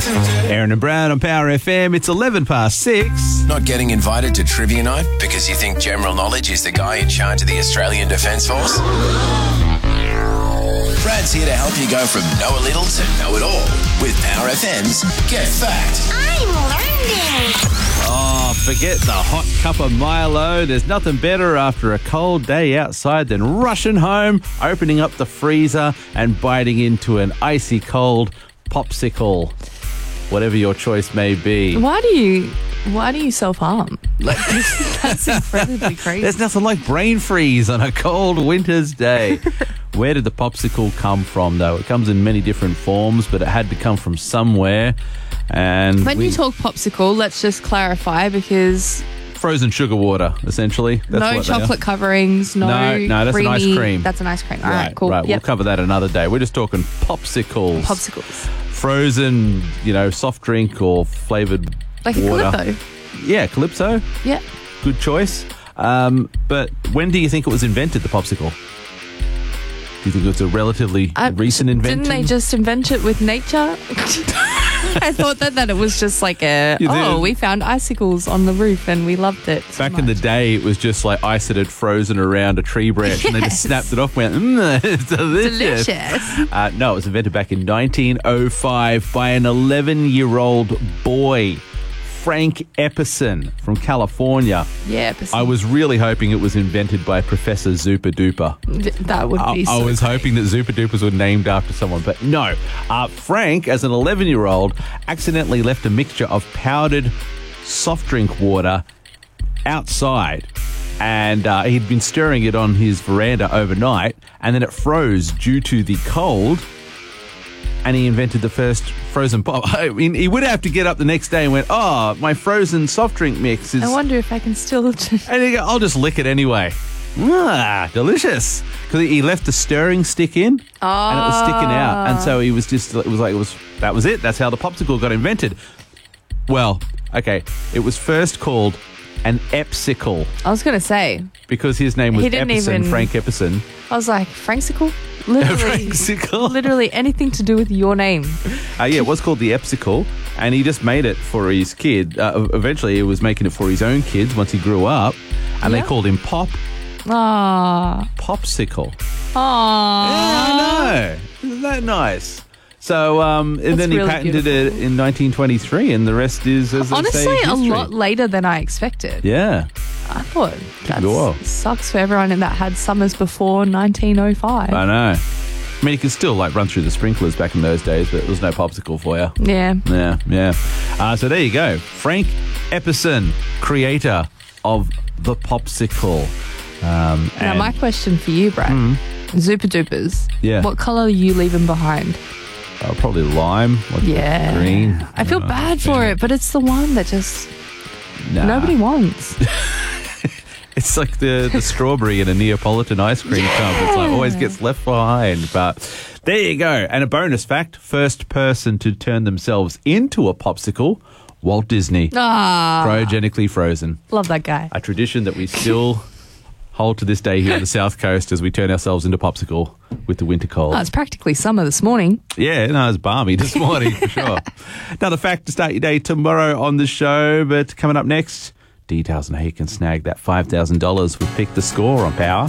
Aaron and Brown on Power FM. It's 11 past 6. Not getting invited to trivia night because you think general knowledge is the guy in charge of the Australian Defence Force? Brad's here to help you go from know a little to know it all with Power FM's Get Fact. I'm learning. Oh, forget the hot cup of Milo. There's nothing better after a cold day outside than rushing home, opening up the freezer and biting into an icy cold popsicle. Whatever your choice may be. Why do you self-harm? Like, that's incredibly crazy. There's nothing like brain freeze on a cold winter's day. Where did the popsicle come from, though? It comes in many different forms, but it had to come from somewhere. And when you talk popsicle, let's just clarify, because frozen sugar water, essentially. That's no what chocolate coverings, no, that's creamy, an ice cream. That's an ice cream. All right, cool. Right, Yep. we'll cover that another day. We're just talking popsicles. Popsicles. Frozen, soft drink or flavoured Like water. a Calypso. Yeah, Calypso. Yeah. Good choice. But when do you think it was invented, the popsicle? Do you think it was a relatively recent invention? Didn't they just invent it with nature? I thought that it was just like we found icicles on the roof and we loved it so Back in the day, it was just like ice that had frozen around a tree branch and they just snapped it off and went, it's delicious. No, it was invented back in 1905 by an 11-year-old boy, Frank Epperson from California. Yeah, Epperson. I was really hoping it was invented by Professor Zupa Duper. That would be I was great. hoping that Zupa Dupas were named after someone, but no. Frank, as an 11-year-old, accidentally left a mixture of powdered soft drink water outside. And he'd been stirring it on his veranda overnight, and then it froze due to the cold. And he invented the first frozen pop. I mean, he would have to get up the next day and went, oh, my frozen soft drink mix is... I wonder if I can still... And he go, I'll just lick it anyway. Delicious. Because he left the stirring stick in, and it was sticking out. And so he was just, that was it. That's how the popsicle got invented. Well, okay, it was first called an Epsicle. I was going to say. Because his name was Epperson, Frank Epperson. I was like, Franksicle? Literally, Franksicle? Literally anything to do with your name. It was called the Epsicle, and he just made it for his kid. Eventually, he was making it for his own kids once he grew up, and they called him Popsicle. Aww. Yeah, I know. Isn't that nice? So, and then he really patented beautiful. it in 1923, and the rest is, as Honestly, they say, history. a lot later than I expected. Yeah. I thought Wow. that sucks for everyone that had summers before 1905. I know. I mean, you could still run through the sprinklers back in those days, but there was no popsicle for you. Yeah. Yeah. So there you go. Frank Epperson, creator of the popsicle. Now, my question for you, Brad. Zupa Dupas. Yeah. What colour are you leaving behind? Probably lime. Yeah. Green. I feel bad for it, but it's the one that just nobody wants. It's like the strawberry in a Neapolitan ice cream tub. It's like always gets left behind. But there you go. And a bonus fact, first person to turn themselves into a popsicle, Walt Disney. Cryogenically frozen. Love that guy. A tradition that we still hold to this day here on the South Coast as we turn ourselves into popsicle with the winter cold. Oh, it's practically summer this morning. Yeah, no, it's balmy this morning for sure. Another fact to start your day tomorrow on the show, but coming up next, details on how you can snag that $5,000 with Pick the Score on Power.